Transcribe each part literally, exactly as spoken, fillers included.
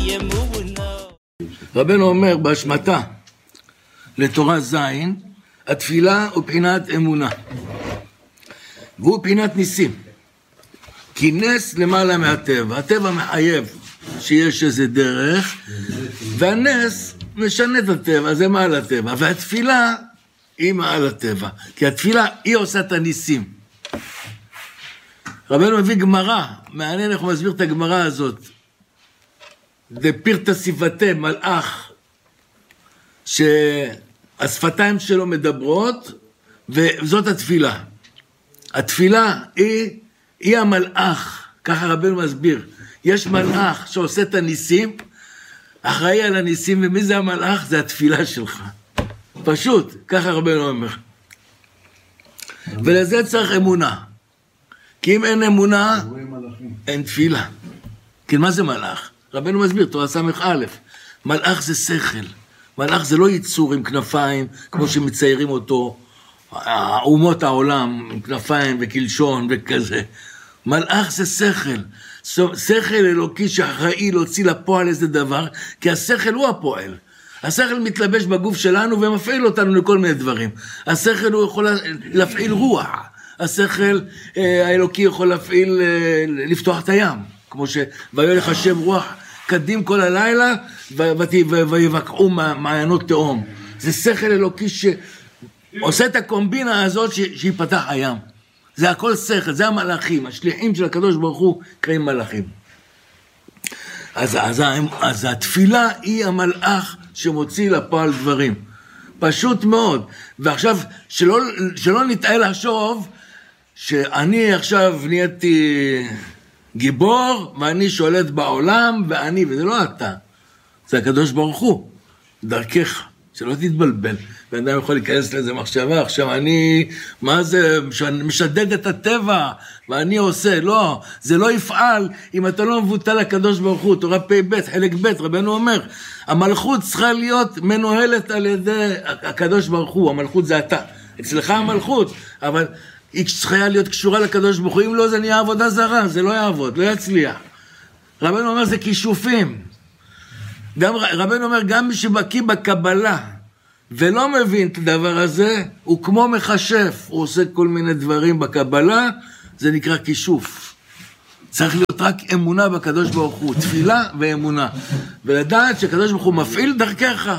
רבנו אומר בהשמטה לתורה זין, התפילה הוא בחינת אמונה, והוא בחינת ניסים, כי נס למעלה מהטבע. הטבע מחייב שיש איזה דרך, והנס משנה את הטבע, זה מעל הטבע, והתפילה היא מעל הטבע, כי התפילה היא עושה את הניסים. רבנו מביא גמרא, מעניין איך הוא מסביר את הגמרא הזאת, דפירתא סיפתה, מלאך שהשפתיים שלו מדברות, וזאת התפילה. התפילה היא, היא המלאך, ככה רבנו מסביר. יש מלאך שעושה את הניסים, אחראי על הניסים, ומי זה המלאך? זה התפילה שלך. פשוט, ככה רבנו אומר. ולזה צריך אמונה. כי אם אין אמונה, אין תפילה. כי מה זה מלאך? רבנו מסביר, תורה סמך א', מלאך זה שכל. מלאך זה לא יצור עם כנפיים, כמו שמציירים אותו, אומות העולם, עם כנפיים וקלשון וכזה. מלאך זה שכל. שכל אלוקי שאחראי להוציא לפועל איזה דבר, כי השכל הוא הפועל. השכל מתלבש בגוף שלנו ומפעיל אותנו לכל מיני דברים. השכל הוא יכול להפעיל רוח. השכל האלוקי יכול להפעיל, לפתוח את הים. כמו שוילך השם רוח קדים כל הלילה, ויבקעו מעיינות תהום. זה שכל אלוקי שעושה את הקומבינה הזאת שיפתח הים. זה הכל שכל, זה המלאכים, השליחים של הקדוש ברוך הוא קראים מלאכים. אז, אז, אז התפילה היא המלאך שמוציא לפועל דברים. פשוט מאוד. ועכשיו, שלא, שלא נתאה לחשוב שאני עכשיו נהייתי גיבור, ואני שולט בעולם, ואני, וזה לא אתה. זה הקדוש ברוך הוא, דרכך, שלא תתבלבל. בן אדם יכול להיכנס לאיזה מחשבה, עכשיו אני, מה זה, משדד את הטבע, ואני עושה, לא, זה לא יפעל אם אתה לא מבוטל לקדוש ברוך הוא. תורה פי ב' חלק ב', רבנו אומר, המלכות צריכה להיות מנוהלת על ידי הקדוש ברוך הוא, המלכות זה אתה, אצלך המלכות, אבל היא צריכה להיות קשורה לקדוש ברוך הוא, אם לא זה נהיה עבודה זרה, זה לא יעבוד, לא יצליח. רבנו אומר, זה כישופים. גם, רבנו אומר, גם מי שבקיא בקבלה, ולא מבין את הדבר הזה, הוא כמו מחשף, הוא עושה כל מיני דברים בקבלה, זה נקרא כישוף. צריך להיות רק אמונה בקדוש ברוך הוא, תפילה ואמונה, ולדעת שהקדוש ברוך הוא מפעיל דרכך.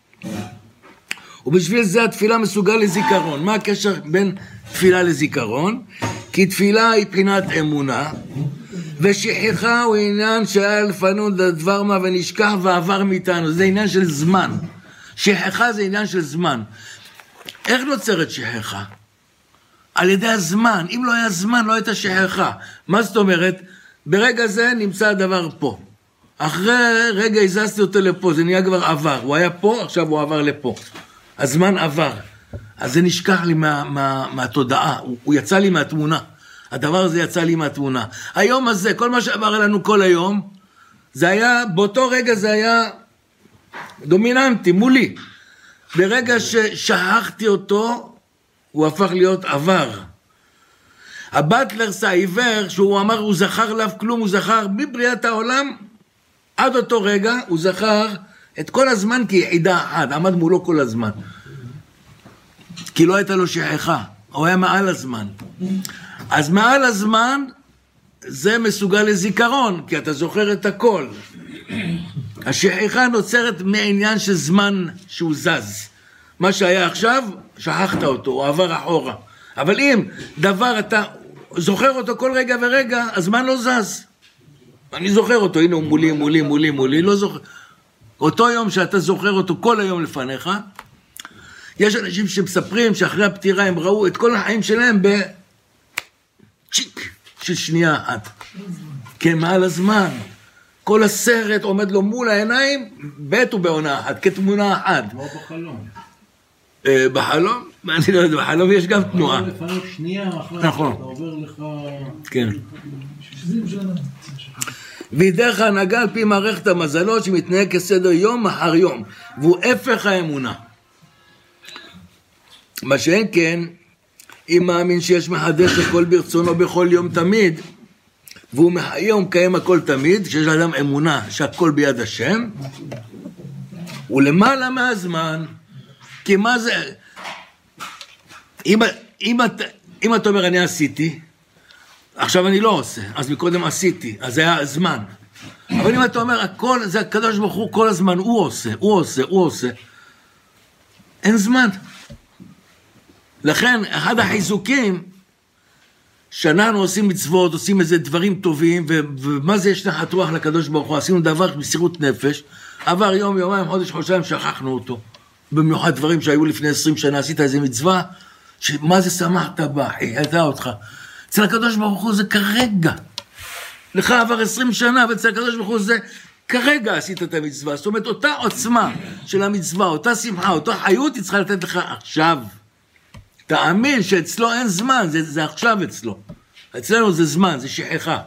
ובשביל זה התפילה מסוגל לזיכרון. מה הקשר בין תפילה לזיכרון? כי תפילה היא בחינת אמונה, ושכחה הוא עניין שהיה לפנינו דבר מה ונשכח ועבר מאיתנו, זה עניין של זמן. שכחה זה עניין של זמן. איך נוצרת שכחה? על ידי הזמן. אם לא היה זמן, לא הייתה שכחה. מה זאת אומרת? ברגע זה נמצא הדבר פה. אחרי רגע הזזתי אותו לפה, זה נהיה כבר עבר. הוא היה פה, עכשיו הוא עבר לפה. הזמן עבר. אז זה נשכח לי מה, מה, מהתודעה. הוא, הוא יצא לי מהתמונה. הדבר הזה יצא לי מהתמונה. היום הזה, כל מה שעבר לנו כל היום, זה היה, באותו רגע זה היה דומיננטי, מולי. ברגע ששכחתי אותו, הוא הפך להיות עבר. הבטלרס העיוור, שהוא אמר, הוא זכר לאו כלום, הוא זכר בבריאת העולם, עד אותו רגע הוא זכר את כל הזמן כיחידה אחת, עמד מולו כל הזמן. כי לא הייתה לו שכחה, הוא היה מעל הזמן. אז מעל הזמן זה מסוגל לזיכרון, כי אתה זוכר את הכל. השכחה נוצרת מעניין של זמן שהוא זז. מה שהיה עכשיו, שכחת אותו, הוא עבר אחורה. אבל אם דבר אתה זוכר אותו כל רגע ורגע, הזמן לא זז. אני זוכר אותו, הנה הוא מולי, מולי, מולי, מולי, לא זוכר. אותו יום שאתה זוכר אותו כל היום לפניך, יש אנשים שמספרים שאחרי הפטירה הם ראו את כל החיים שלהם בצ'יק של שנייה אחת. כן, מעל הזמן. כל הסרט עומד לו מול העיניים, בית ובעונה אחת, כתמונה אחת. כמו בחלום. בחלום? אני לא יודע, בחלום יש גם תנועה. לפניו שנייה אחת, נכון. אתה עובר לך... כן. וידרך ההנהגה על פי מערכת המזלות שמתנהג כסדר יום אחר יום, והוא הפך האמונה. מה שאין כן, אם מאמין שיש מחדש הכל ברצונו בכל יום תמיד, והוא מחיה ומקיים הכל תמיד, כשיש לאדם אמונה שהכל ביד השם, ולמעלה מהזמן, כי מה זה, אם, אם, את, אם אתה אומר אני עשיתי, עכשיו אני לא עושה, אז מקודם עשיתי, אז זה היה זמן. אבל אם אתה אומר, הכל, זה הקדוש ברוך הוא כל הזמן, הוא עושה, הוא עושה, הוא עושה, אין זמן. לכן, אחד החיזוקים, שאנחנו עושים מצוות, עושים איזה דברים טובים, ו- ומה זה יש נחת רוח לקדוש ברוך הוא, עשינו דבר מסירות נפש, עבר יום, יומיים, חודש, חודשיים, שכחנו אותו. במיוחד דברים שהיו לפני עשרים שנה, עשית איזה מצווה, שמה זה שמחת בה, הייתה אותך. אצל הקדוש ברוך הוא זה כרגע. לך עבר עשרים שנה, ואצל הקדוש ברוך הוא זה כרגע עשית את המצווה. זאת אומרת, אותה עוצמה של המצווה, אותה שמחה, אותה חיות, היא צריכה לתת לך עכשיו. תאמין שאצלו אין זמן, זה, זה עכשיו אצלו. אצלנו זה זמן, זה שכחה.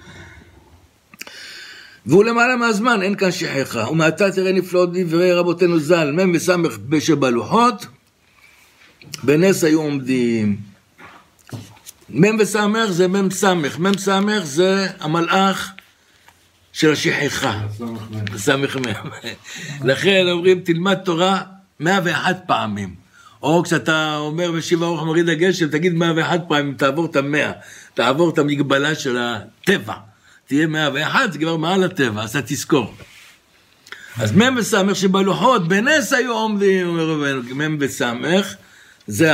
והוא למעלה מהזמן, אין כאן שכחה. ומעתה תראה נפלאות דברי רבותינו ז"ל, מ' וס' שבלוחות, בנס היו עומדים. מ' וס' זה מ' ס', מ' ס' זה המלאך של השכחה. ס' מ'. לכן אומרים, תלמד תורה מאה ואחת פעמים. או כשאתה אומר בשיבה אורך מוריד הגשם, תגיד מאה ואחת פעמים, תעבור את המאה, תעבור את המגבלה של הטבע. תהיה מאה ואחת, זה כבר מעל הטבע, אז אתה תזכור. אז מ' וס' שבלוחות, בנס היו עומדים, אומר רבנו, מ' וס', זה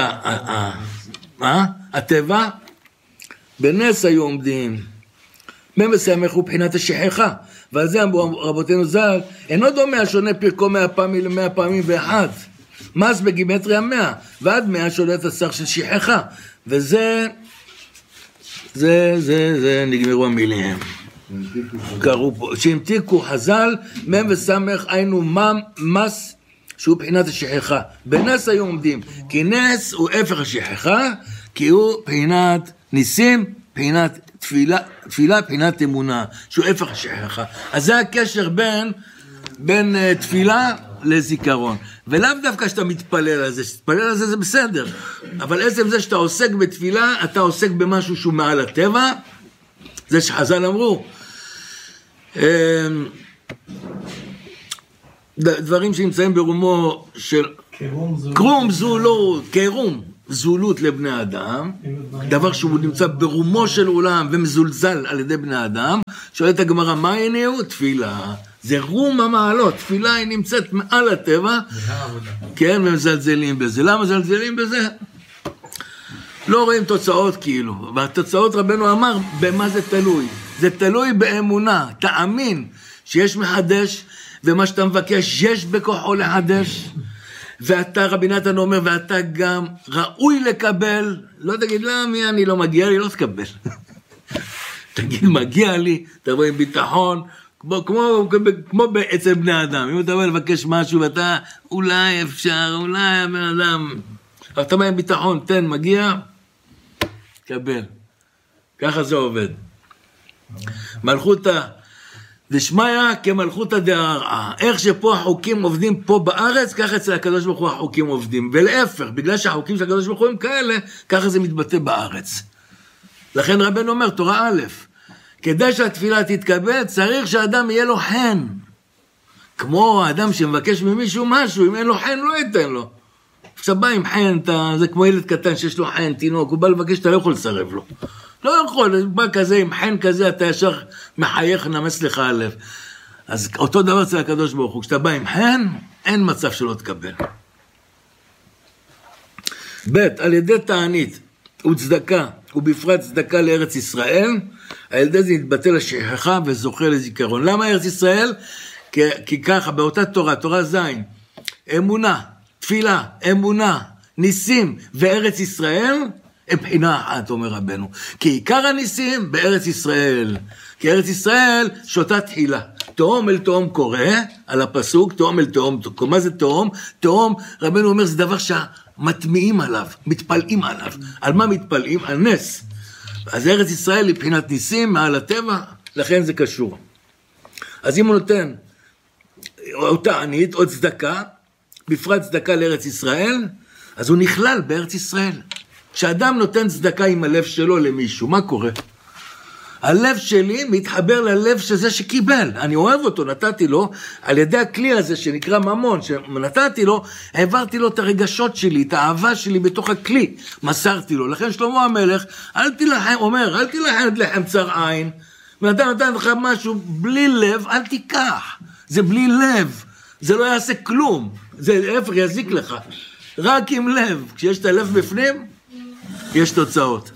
הטבע, בנס היו עומדים. מ' וס' הוא בחינת השכחה, ועל זה אמרו רבותינו ז"ל, אינו דומה השונה פרקו מאה פעמים למאה פעמים ואחד. מס בגימטריה מאה, ועד מאה שולט הסך של שכחה, וזה, זה, זה, זה נגמרו המילים. קראו פה, שהמתיקו חז"ל, מ' וס' היינו מס, שהוא בחינת השכחה. בנס היו עומדים, כי נס הוא הפך השכחה, כי הוא בחינת ניסים, בחינת תפילה, תפילה בחינת אמונה, שהוא הפך השכחה. אז זה הקשר בין, בין uh, תפילה, לזיכרון. ולאו דווקא שאתה מתפלל על זה, שתתפלל על זה זה בסדר, אבל עצם זה שאתה עוסק בתפילה, אתה עוסק במשהו שהוא מעל הטבע, זה שחז"ל אמרו, דברים שנמצאים ברומו של קרום זולות, קרום זולות לבני אדם, דבר שהוא נמצא ברומו של עולם ומזולזל על ידי בני אדם, שואלת הגמרא, מה הניעו? תפילה. זה רום המעלות, תפילה היא נמצאת מעל הטבע, כן, ומזלזלים בזה. למה זלזלים בזה? לא רואים תוצאות כאילו, והתוצאות רבנו אמר, במה זה תלוי? זה תלוי באמונה, תאמין שיש מחדש, ומה שאתה מבקש יש בכוחו לחדש, ואתה רבי נתן אומר, ואתה גם ראוי לקבל, לא תגיד למה אני לא מגיע לי, לא תקבל. תגיד מגיע לי, תבוא עם ביטחון, כמו, כמו, כמו אצל בני אדם, אם אתה בא לבקש משהו ואתה, אולי אפשר, אולי הבן אדם, אבל אתה בא עם ביטחון, תן, מגיע, קבל. ככה זה עובד. מלכותא דשמיא כמלכותא דהרעא. איך שפה החוקים עובדים פה בארץ, ככה אצל הקדוש ברוך הוא החוקים עובדים. ולהפך, בגלל שהחוקים של הקדוש ברוך הוא הם כאלה, ככה זה מתבטא בארץ. לכן רבנו אומר, תורה א', כדי שהתפילה תתקבל, צריך שהאדם יהיה לו חן. כמו האדם שמבקש ממישהו משהו, אם אין לו חן, לא ייתן לו. עכשיו בא עם חן, אתה, זה כמו ילד קטן שיש לו חן, תינוק, הוא בא לבקש, אתה לא יכול לסרב לו. לא יכול, בא כזה, עם חן כזה, אתה ישר מחייך, נמס לך הלב. אז אותו דבר אצל הקדוש ברוך הוא, כשאתה בא עם חן, אין מצב שלא תקבל. ב' על ידי תענית וצדקה, ובפרט צדקה לארץ ישראל, על ידי זה נתבטל השכחה וזוכה לזיכרון. למה ארץ ישראל? כי, כי ככה, באותה תורה, תורה זין, אמונה, תפילה, אמונה, ניסים וארץ ישראל, הם בחינה אחת, אומר רבנו. כי עיקר הניסים בארץ ישראל. כי ארץ ישראל שותה תחילה. תאום אל תאום קורא, על הפסוק, תאום אל תאום. מה זה תאום? תאום, רבנו אומר, זה דבר שמטמיעים עליו, מתפלאים עליו. על מה מתפלאים? על נס. אז ארץ ישראל היא בחינת ניסים מעל הטבע, לכן זה קשור. אז אם הוא נותן או תענית או צדקה, בפרט צדקה לארץ ישראל, אז הוא נכלל בארץ ישראל. כשאדם נותן צדקה עם הלב שלו למישהו, מה קורה? הלב שלי מתחבר ללב שזה שקיבל, אני אוהב אותו, נתתי לו, על ידי הכלי הזה שנקרא ממון, שנתתי לו, העברתי לו את הרגשות שלי, את האהבה שלי בתוך הכלי, מסרתי לו. לכן שלמה המלך, אל תלחם, אומר, אל תלחם לחם צר עין, ואתה נתן לך משהו בלי לב, אל תיקח, זה בלי לב, זה לא יעשה כלום, זה איפה יזיק לך, רק עם לב, כשיש את הלב בפנים, יש תוצאות.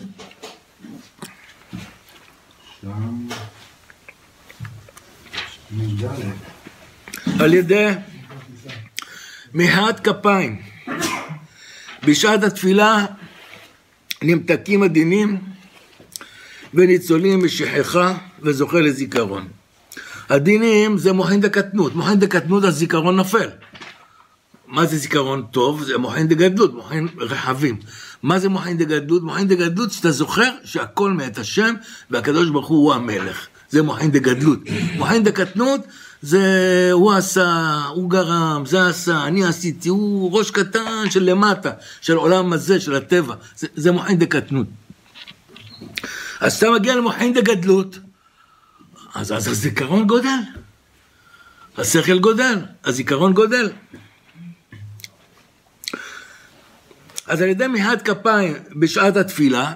על ידי מחיאת כפיים בשעת התפילה נמתקים הדינים וניצולים משכחה וזוכה לזיכרון. הדינים זה מוחין דקטנות, מוחין דקטנות הזיכרון נפל. מה זה זיכרון טוב? זה מוחין דגדלות, מוחין רחבים. מה זה מוחין דגדלות? מוחין דגדלות שאתה זוכר שהכל מאת השם והקדוש ברוך הוא הוא המלך. זה מוחין דגדלות. מוחין דקטנות זה הוא עשה, הוא גרם, זה עשה, אני עשיתי, הוא ראש קטן של למטה, של עולם הזה, של הטבע. זה, זה מוחין דקטנות. אז אתה מגיע למוחין דגדלות, אז, אז הזיכרון גודל. השכל גודל, הזיכרון גודל. אז על ידי מחיאת כפיים בשעת התפילה,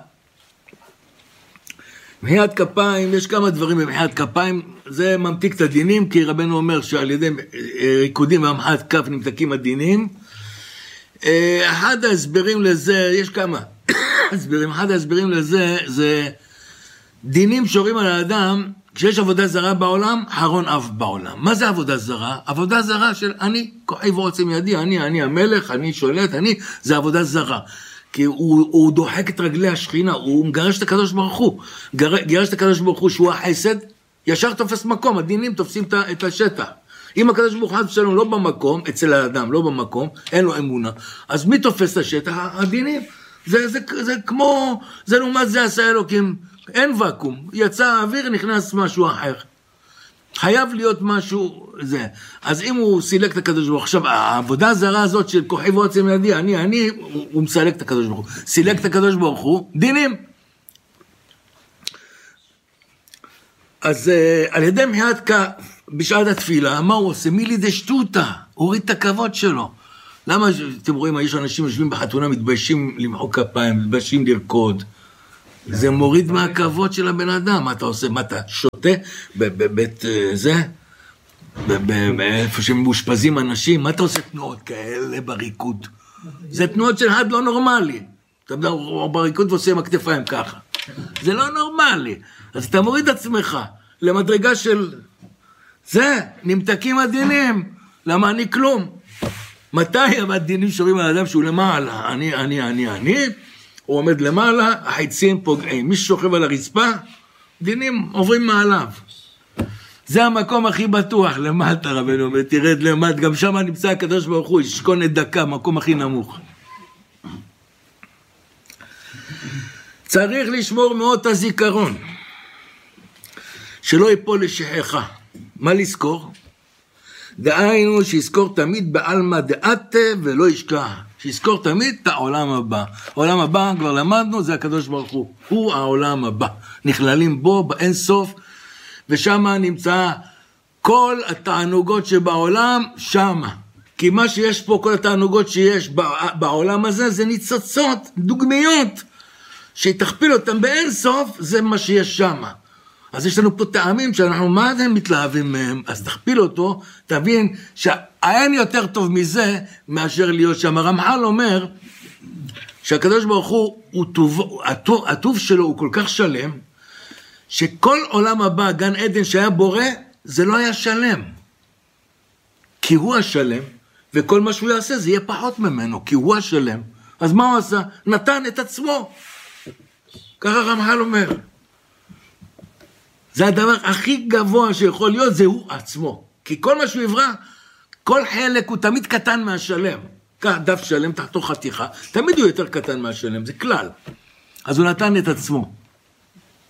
מחיאת כפיים, יש כמה דברים במחיאת כפיים, זה ממתיק את הדינים, כי רבנו אומר שעל ידי ריקודים והמחיאת כף נמתקים הדינים. אחד ההסברים לזה, יש כמה הסברים, אחד ההסברים לזה, זה דינים שורים על האדם, כשיש עבודה זרה בעולם, חרון אף בעולם. מה זה עבודה זרה? עבודה זרה של אני, כוחי ועוצם ידי, אני, אני המלך, אני שולט, אני, זה עבודה זרה. כי הוא, הוא דוחק את רגלי השכינה, הוא מגרש את הקדוש ברוך הוא. גרש את הקדוש ברוך הוא שהוא החסד, ישר תופס מקום, הדינים תופסים את השטח. אם הקדוש ברוך הוא שלנו לא במקום, אצל האדם, לא במקום, אין לו אמונה, אז מי תופס את השטח? הדינים. זה, זה, זה כמו, זה לעומת זה עשה אלוקים, אין וקום, יצא האוויר, נכנס משהו אחר. חייב להיות משהו, זה. אז אם הוא סילק את הקדוש ברוך הוא, עכשיו, העבודה הזרה הזאת של כוחי ועוצם ידי, אני, אני, הוא, הוא מסלק את הקדוש ברוך הוא. סילק את הקדוש ברוך הוא, דינים. אז על ידי מחיאת כף, בשעת התפילה, מה הוא עושה? מילי דשטוטה, הוריד את הכבוד שלו. למה, אתם רואים, יש אנשים יושבים בחתונה, מתביישים למחוא כפיים, מתביישים לרקוד. זה מוריד מהכבוד של הבן אדם. מה אתה עושה? מה אתה שותה בבית זה? איפה שמאושפזים אנשים? מה אתה עושה תנועות כאלה בריקוד? זה תנועות של עד לא נורמלי. אתה יודע, בריקוד ועושה עם הכתפיים ככה. זה לא נורמלי. אז אתה מוריד עצמך למדרגה של זה, נמתקים הדינים. למה אני כלום? מתי הדינים שורים על האדם שהוא למעלה? אני, אני, אני, אני. הוא עומד למעלה, החיצים פוגעים. מי ששוכב על הרצפה, דינים עוברים מעליו. זה המקום הכי בטוח, למטה רבנו אומר, תרד למטה, גם שם נמצא הקדוש ברוך הוא, ישכון דקה, מקום הכי נמוך. צריך לשמור מאוד את הזיכרון, שלא ייפול לשכחה. מה לזכור? דהיינו שיזכור תמיד בעלמא דעתה ולא ישכח. שיזכור תמיד את העולם הבא. העולם הבא, כבר למדנו, זה הקדוש ברוך הוא. הוא העולם הבא. נכללים בו באין סוף, ושם נמצא כל התענוגות שבעולם, שם. כי מה שיש פה, כל התענוגות שיש בעולם הזה, זה ניצוצות, דוגמיות, שתכפיל אותם באין סוף, זה מה שיש שם. אז יש לנו פה טעמים שאנחנו, מה הם מתלהבים מהם? אז תכפיל אותו, תבין שהאין יותר טוב מזה, מאשר להיות שם. הרמח"ל אומר, שהקדוש ברוך הוא, הוא טוב, הטוב, הטוב שלו הוא כל כך שלם, שכל עולם הבא, גן עדן שהיה בורא, זה לא היה שלם. כי הוא השלם, וכל מה שהוא יעשה, זה יהיה פחות ממנו, כי הוא השלם. אז מה הוא עשה? נתן את עצמו. ככה הרמח"ל אומר. זה הדבר הכי גבוה שיכול להיות, זה הוא עצמו. כי כל מה שהוא יברא, כל חלק הוא תמיד קטן מהשלם. כך דף שלם תחתו חתיכה, תמיד הוא יותר קטן מהשלם, זה כלל. אז הוא נתן את עצמו.